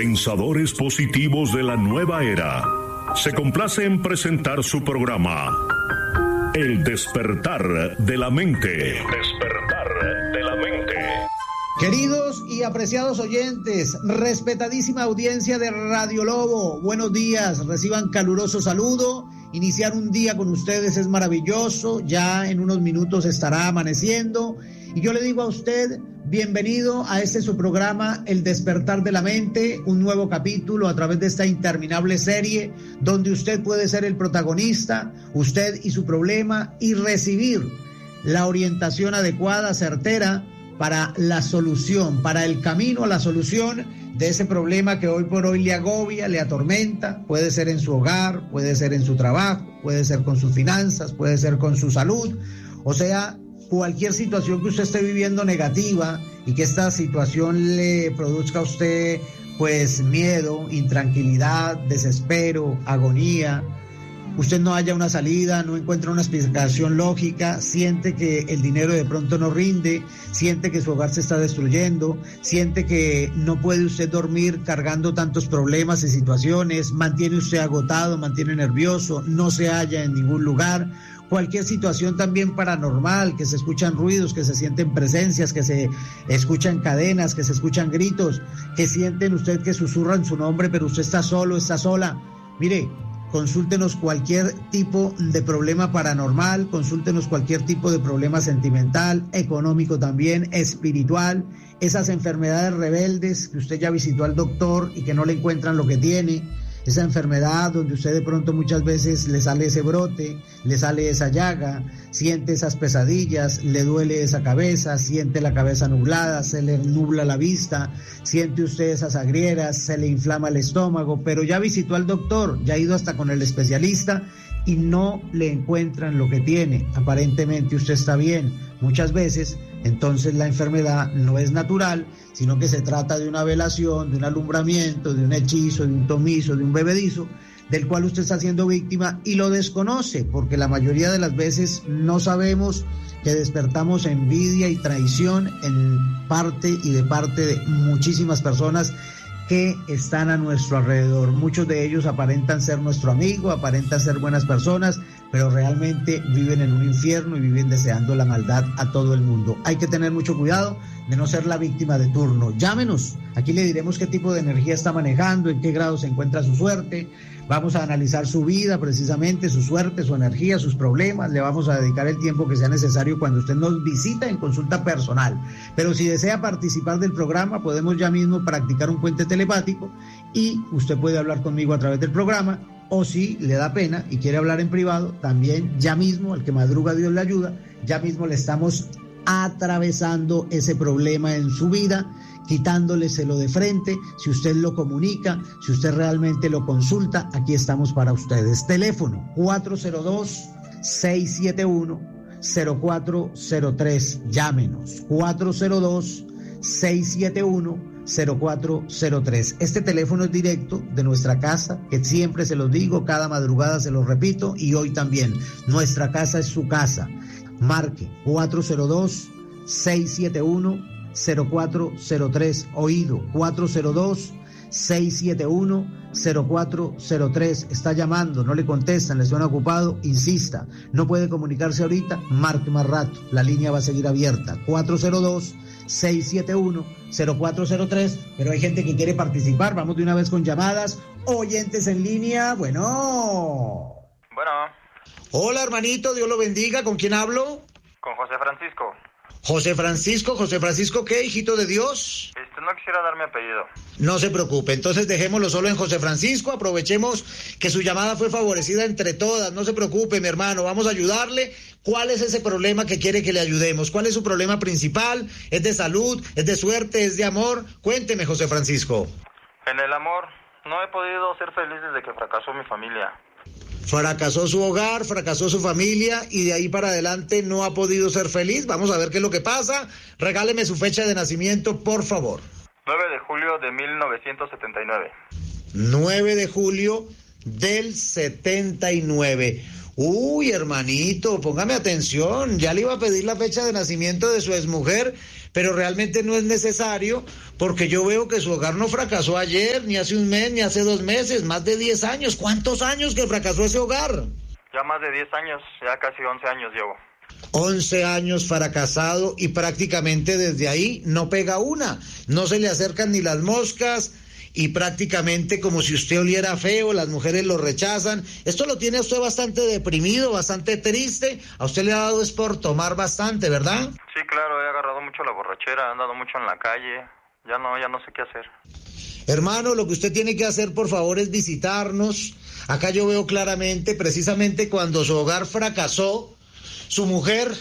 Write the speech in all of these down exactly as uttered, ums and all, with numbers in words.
Pensadores positivos de la nueva era. Se complace en presentar su programa El despertar de la mente. El despertar de la mente. Queridos y apreciados oyentes, respetadísima audiencia de Radio Lobo, buenos días, reciban caluroso saludo. Iniciar un día con ustedes es maravilloso, ya en unos minutos estará amaneciendo y yo le digo a usted, bienvenido a este su programa El despertar de la mente, un nuevo capítulo a través de esta interminable serie donde usted puede ser el protagonista, usted y su problema, y recibir la orientación adecuada, certera, para la solución, para el camino a la solución de ese problema que hoy por hoy le agobia, le atormenta. Puede ser en su hogar, puede ser en su trabajo, puede ser con sus finanzas, puede ser con su salud. O sea, cualquier situación que usted esté viviendo negativa y que esta situación le produzca a usted pues miedo, intranquilidad, desespero, agonía. Usted no haya una salida, no encuentra una explicación lógica, siente que el dinero de pronto no rinde, siente que su hogar se está destruyendo, siente que no puede usted dormir cargando tantos problemas y situaciones, mantiene usted agotado, mantiene nervioso, no se halla en ningún lugar. Cualquier situación también paranormal, que se escuchan ruidos, que se sienten presencias, que se escuchan cadenas, que se escuchan gritos, que sienten usted que susurran su nombre, pero usted está solo, está sola. Mire, consúltenos cualquier tipo de problema paranormal, consúltenos cualquier tipo de problema sentimental, económico también, espiritual, esas enfermedades rebeldes que usted ya visitó al doctor y que no le encuentran lo que tiene, esa enfermedad donde usted de pronto muchas veces le sale ese brote, le sale esa llaga, siente esas pesadillas, le duele esa cabeza, siente la cabeza nublada, se le nubla la vista, siente usted esas agrieras, se le inflama el estómago, pero ya visitó al doctor, ya ha ido hasta con el especialista y no le encuentran lo que tiene. Aparentemente usted está bien. Muchas veces, entonces la enfermedad no es natural, sino que se trata de una velación, de un alumbramiento, de un hechizo, de un tomizo, de un bebedizo, del cual usted está siendo víctima y lo desconoce, porque la mayoría de las veces no sabemos que despertamos envidia y traición en parte y de parte de muchísimas personas que están a nuestro alrededor. Muchos de ellos aparentan ser nuestro amigo, aparentan ser buenas personas, pero realmente viven en un infierno y viven deseando la maldad a todo el mundo. Hay que tener mucho cuidado de no ser la víctima de turno. Llámenos, aquí le diremos qué tipo de energía está manejando, en qué grado se encuentra su suerte. Vamos a analizar su vida precisamente, su suerte, su energía, sus problemas. Le vamos a dedicar el tiempo que sea necesario cuando usted nos visita en consulta personal. Pero si desea participar del programa, podemos ya mismo practicar un puente telepático y usted puede hablar conmigo a través del programa. O si le da pena y quiere hablar en privado, también ya mismo, al que madruga Dios le ayuda, ya mismo le estamos atravesando ese problema en su vida, quitándoleselo de frente. Si usted lo comunica, si usted realmente lo consulta, aquí estamos para ustedes. Teléfono cuatro cero dos, seis siete uno, cero cuatro cero tres. Llámenos cuatro cero dos, seis siete uno, cero cuatro cero tres. Este teléfono es directo de nuestra casa, que siempre se los digo, cada madrugada se los repito, y hoy también. Nuestra casa es su casa. Marque cuatro cero dos, seis siete uno, cero cuatro cero tres. Oído, cuatro cero dos, seis siete uno, cero cuatro cero tres. Está llamando, no le contestan, le suena ocupado, insista. No puede comunicarse ahorita, marque más rato. La línea va a seguir abierta. cuatro cero dos, seis siete uno, cero cuatro cero tres. Pero hay gente que quiere participar. Vamos de una vez con llamadas. Oyentes en línea. Bueno. Bueno. Hola, hermanito, Dios lo bendiga. ¿Con quién hablo? Con José Francisco. José Francisco, José Francisco, ¿qué, hijito de Dios? Este, no quisiera dar mi apellido. No se preocupe, entonces dejémoslo solo en José Francisco. Aprovechemos que su llamada fue favorecida entre todas. No se preocupe, mi hermano, vamos a ayudarle. ¿Cuál es ese problema que quiere que le ayudemos? ¿Cuál es su problema principal? ¿Es de salud? ¿Es de suerte? ¿Es de amor? Cuénteme, José Francisco. En el amor, no he podido ser feliz desde que fracasó mi familia. Fracasó su hogar, fracasó su familia y de ahí para adelante no ha podido ser feliz. Vamos a ver qué es lo que pasa. Regáleme su fecha de nacimiento, por favor. nueve de julio de mil novecientos setenta y nueve. nueve de julio del setenta y nueve. Uy, hermanito, póngame atención. Ya le iba a pedir la fecha de nacimiento de su exmujer, pero realmente no es necesario, porque yo veo que su hogar no fracasó ayer, ni hace un mes, ni hace dos meses, más de diez años. ¿Cuántos años que fracasó ese hogar? Ya más de diez años, ya casi once años llevo. once años fracasado y prácticamente desde ahí no pega una, no se le acercan ni las moscas y prácticamente como si usted oliera feo, las mujeres lo rechazan. Esto lo tiene a usted bastante deprimido, bastante triste. A usted le ha dado es por tomar bastante, ¿verdad? Sí, claro, he agarrado mucho la borrachera, he andado mucho en la calle, ya no, ya no sé qué hacer. Hermano, lo que usted tiene que hacer, por favor, es visitarnos. Acá yo veo claramente, precisamente cuando su hogar fracasó, su mujer,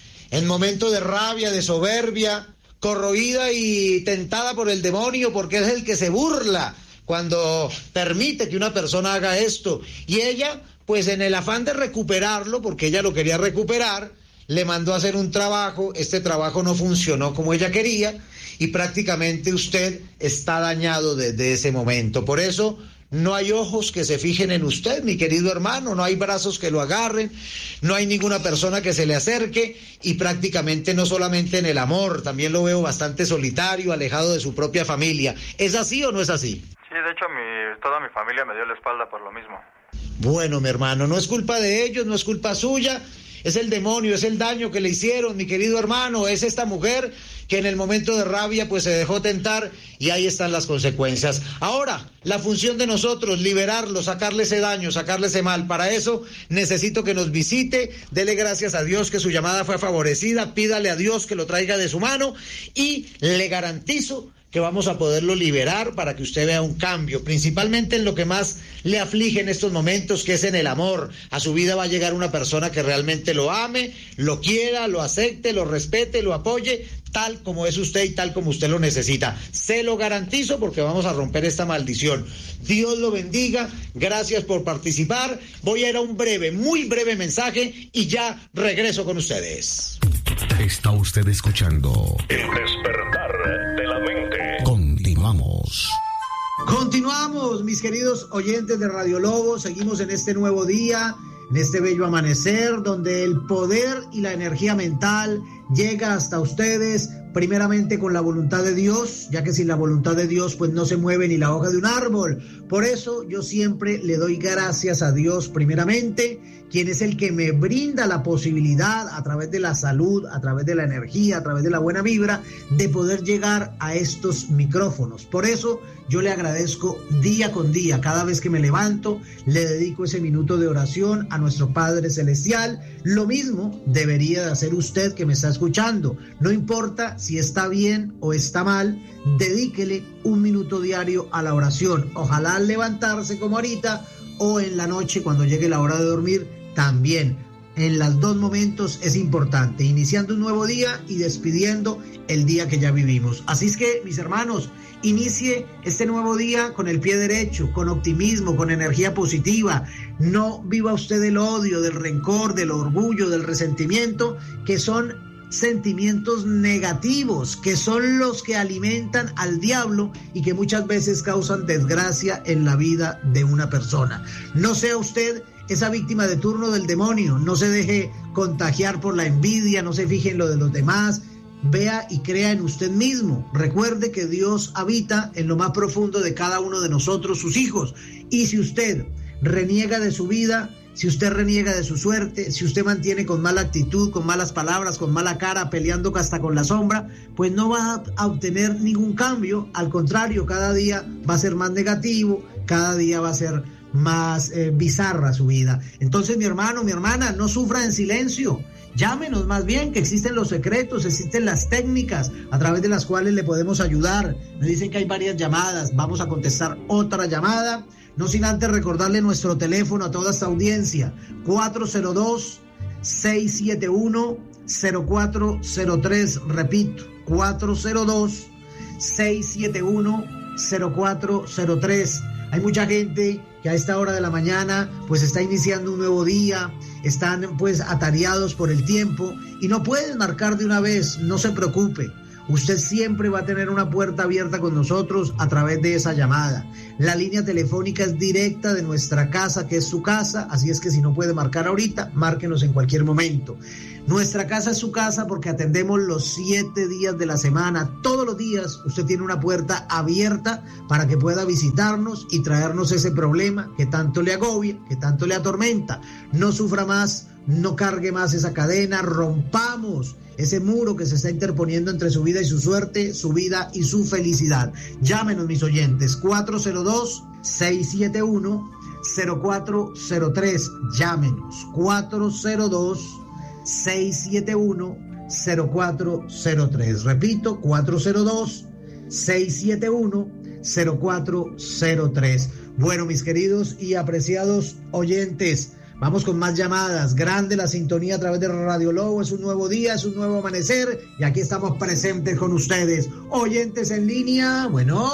en momento de rabia, de soberbia, corroída y tentada por el demonio, porque es el que se burla cuando permite que una persona haga esto. Y ella, pues en el afán de recuperarlo, porque ella lo quería recuperar, le mandó a hacer un trabajo. Este trabajo no funcionó como ella quería y prácticamente usted está dañado desde ese momento. Por eso no hay ojos que se fijen en usted, mi querido hermano, no hay brazos que lo agarren, no hay ninguna persona que se le acerque y prácticamente no solamente en el amor, también lo veo bastante solitario, alejado de su propia familia. ¿Es así o no es así? Sí, de hecho mi, toda mi familia me dio la espalda por lo mismo. Bueno, mi hermano, no es culpa de ellos, no es culpa suya. Es el demonio, es el daño que le hicieron, mi querido hermano, es esta mujer que en el momento de rabia pues se dejó tentar y ahí están las consecuencias. Ahora, la función de nosotros, liberarlo, sacarle ese daño, sacarle ese mal. Para eso necesito que nos visite, dele gracias a Dios que su llamada fue favorecida, pídale a Dios que lo traiga de su mano y le garantizo que vamos a poderlo liberar para que usted vea un cambio, principalmente en lo que más le aflige en estos momentos, que es en el amor. A su vida va a llegar una persona que realmente lo ame, lo quiera, lo acepte, lo respete, lo apoye, tal como es usted y tal como usted lo necesita. Se lo garantizo porque vamos a romper esta maldición. Dios lo bendiga, gracias por participar. Voy a ir a un breve, muy breve mensaje y ya regreso con ustedes. Está usted escuchando El Despertar de la Mente. Continuamos. Continuamos, mis queridos oyentes de Radio Lobo. Seguimos en este nuevo día, en este bello amanecer, donde el poder y la energía mental llega hasta ustedes, primeramente con la voluntad de Dios, ya que sin la voluntad de Dios pues no se mueve ni la hoja de un árbol. Por eso yo siempre le doy gracias a Dios primeramente, quien es el que me brinda la posibilidad a través de la salud, a través de la energía, a través de la buena vibra, de poder llegar a estos micrófonos. Por eso yo le agradezco día con día, cada vez que me levanto, le dedico ese minuto de oración a nuestro Padre Celestial. Lo mismo debería de hacer usted que me está escuchando. No importa si está bien o está mal, dedíquele un minuto diario a la oración. Ojalá al levantarse como ahorita o en la noche cuando llegue la hora de dormir también. En los dos momentos es importante, iniciando un nuevo día y despidiendo el día que ya vivimos. Así es que, mis hermanos, inicie este nuevo día con el pie derecho, con optimismo, con energía positiva. No viva usted del odio, del rencor, del orgullo, del resentimiento, que son sentimientos negativos, que son los que alimentan al diablo y que muchas veces causan desgracia en la vida de una persona. No sea usted esa víctima de turno del demonio, no se deje contagiar por la envidia, no se fije en lo de los demás, vea y crea en usted mismo. Recuerde que Dios habita en lo más profundo de cada uno de nosotros, sus hijos, y si usted reniega de su vida, si usted reniega de su suerte, si usted mantiene con mala actitud, con malas palabras, con mala cara, peleando hasta con la sombra, pues no va a obtener ningún cambio. Al contrario, cada día va a ser más negativo, cada día va a ser más eh, bizarra su vida. Entonces, mi hermano, mi hermana, no sufra en silencio. Llámenos más bien, que existen los secretos, existen las técnicas a través de las cuales le podemos ayudar. Me dicen que hay varias llamadas, vamos a contestar otra llamada. No sin antes recordarle nuestro teléfono a toda esta audiencia, cuatro cero dos, seis siete uno, cero cuatro cero tres, repito, cuatro cero dos, seis siete uno, cero cuatro cero tres. Hay mucha gente que a esta hora de la mañana pues está iniciando un nuevo día, están pues atareados por el tiempo y no pueden marcar de una vez. No se preocupe, usted siempre va a tener una puerta abierta con nosotros a través de esa llamada. La línea telefónica es directa de nuestra casa, que es su casa, así es que si no puede marcar ahorita, márquenos en cualquier momento. Nuestra casa es su casa porque atendemos los siete días de la semana. Todos los días usted tiene una puerta abierta para que pueda visitarnos y traernos ese problema que tanto le agobia, que tanto le atormenta. No sufra más, no cargue más esa cadena, rompamos ese muro que se está interponiendo entre su vida y su suerte, su vida y su felicidad. Llámenos, mis oyentes, cuatro cero dos, seis siete uno, cero cuatro cero tres. Llámenos, cuatro cero dos, seis siete uno, cero cuatro cero tres. Repito, cuatro cero dos, seis siete uno, cero cuatro cero tres. Bueno, mis queridos y apreciados oyentes, vamos con más llamadas. Grande la sintonía a través de Radio Lobo. Es un nuevo día, es un nuevo amanecer y aquí estamos presentes con ustedes. Oyentes en línea,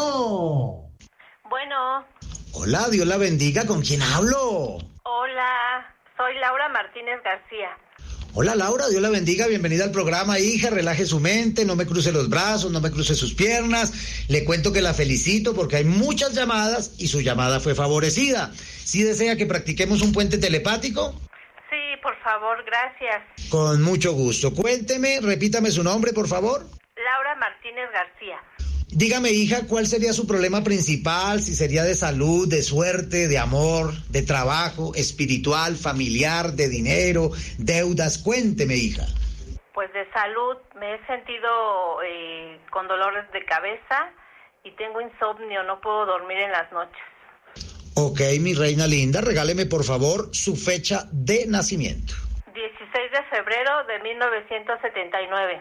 bueno. Bueno. Hola, Dios la bendiga. ¿Con quién hablo? Hola, soy Laura Martínez García. Hola, Laura, Dios la bendiga. Bienvenida al programa, hija. Relaje su mente, no me cruce los brazos, no me cruce sus piernas. Le cuento que la felicito porque hay muchas llamadas y su llamada fue favorecida. ¿Sí desea que practiquemos un puente telepático? Sí, por favor, gracias. Con mucho gusto. Cuénteme, repítame su nombre, por favor. Laura Martínez García. Dígame, hija, ¿cuál sería su problema principal? Si sería de salud, de suerte, de amor, de trabajo, espiritual, familiar, de dinero, deudas. Cuénteme, hija. Pues de salud, me he sentido eh, con dolores de cabeza y tengo insomnio, no puedo dormir en las noches. Ok, mi reina linda, regáleme por favor su fecha de nacimiento. dieciséis de febrero de mil novecientos setenta y nueve.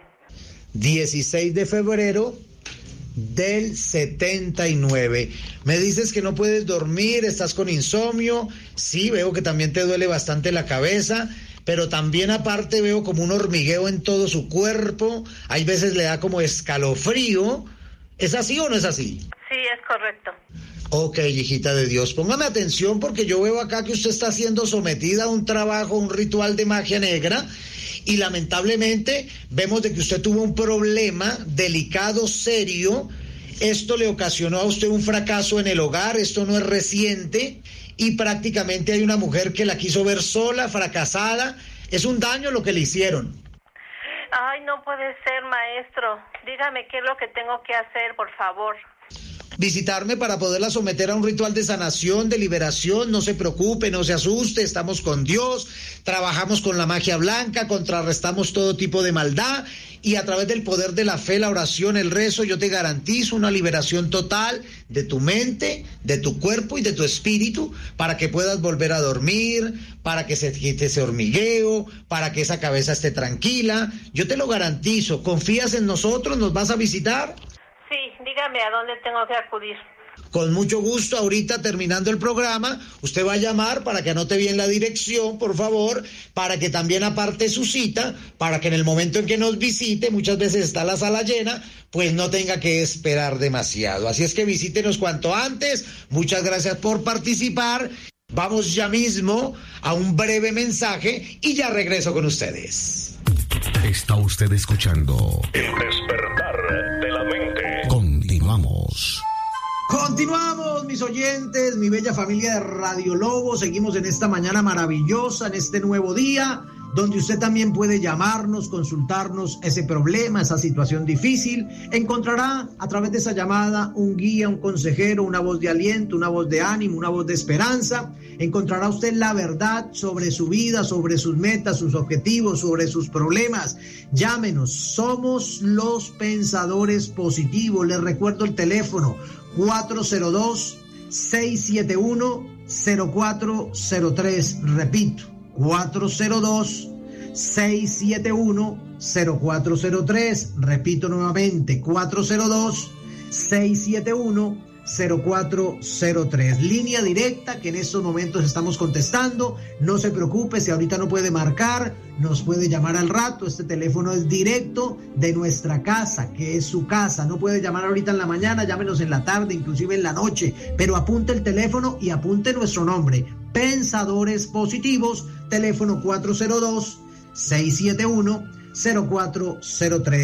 dieciséis de febrero del setenta y nueve. Me dices que no puedes dormir, estás con insomnio. Sí, veo que también te duele bastante la cabeza, pero también aparte veo como un hormigueo en todo su cuerpo. Hay veces le da como escalofrío. ¿Es así o no es así? Sí, es correcto. Ok, hijita de Dios, póngame atención porque yo veo acá que usted está siendo sometida a un trabajo, un ritual de magia negra. Y lamentablemente vemos de que usted tuvo un problema delicado, serio. Esto le ocasionó a usted un fracaso en el hogar, esto no es reciente. Y prácticamente hay una mujer que la quiso ver sola, fracasada. Es un daño lo que le hicieron. Ay, no puede ser, maestro. Dígame qué es lo que tengo que hacer, por favor. Visitarme para poderla someter a un ritual de sanación, de liberación. No se preocupe, no se asuste, estamos con Dios, trabajamos con la magia blanca, contrarrestamos todo tipo de maldad y a través del poder de la fe, la oración, el rezo, yo te garantizo una liberación total de tu mente, de tu cuerpo y de tu espíritu para que puedas volver a dormir, para que se quite ese hormigueo, para que esa cabeza esté tranquila. Yo te lo garantizo. ¿Confías en nosotros? ¿Nos vas a visitar? Sí, dígame a dónde tengo que acudir. Con mucho gusto, ahorita terminando el programa, usted va a llamar para que anote bien la dirección, por favor, para que también aparte su cita, para que en el momento en que nos visite, muchas veces está la sala llena, pues no tenga que esperar demasiado. Así es que visítenos cuanto antes. Muchas gracias por participar. Vamos ya mismo a un breve mensaje y ya regreso con ustedes. Está usted escuchando El Despertar de la Mente. Continuamos. Continuamos, mis oyentes, mi bella familia de Radio Lobo. Seguimos en esta mañana maravillosa, en este nuevo día, donde usted también puede llamarnos, consultarnos ese problema, esa situación difícil. Encontrará a través de esa llamada un guía, un consejero, una voz de aliento, una voz de ánimo, una voz de esperanza. Encontrará usted la verdad sobre su vida, sobre sus metas, sus objetivos, sobre sus problemas. Llámenos, somos los pensadores positivos. Les recuerdo el teléfono cuatro cero dos, seis siete uno, cero cuatro cero tres. Repito, cuatro cero dos, seis siete uno, cero cuatro cero tres. Repito nuevamente, cuatro cero dos, seis siete uno, cero cuatro cero tres. Línea directa que en estos momentos estamos contestando. No se preocupe, si ahorita no puede marcar, nos puede llamar al rato. Este teléfono es directo de nuestra casa, que es su casa. No puede llamar ahorita en la mañana, llámenos en la tarde, inclusive en la noche, pero apunte el teléfono y apunte nuestro nombre. Pensadores Positivos, teléfono cuatro cero dos, seis siete uno, cero cuatro cero tres.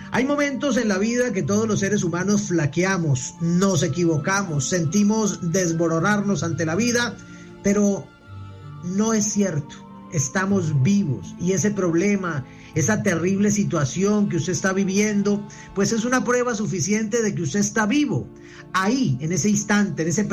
Hay momentos en la vida que todos los seres humanos flaqueamos, nos equivocamos, sentimos desmoronarnos ante la vida, pero no es cierto. Estamos vivos y ese problema, esa terrible situación que usted está viviendo, pues es una prueba suficiente de que usted está vivo. Ahí, en ese instante, en ese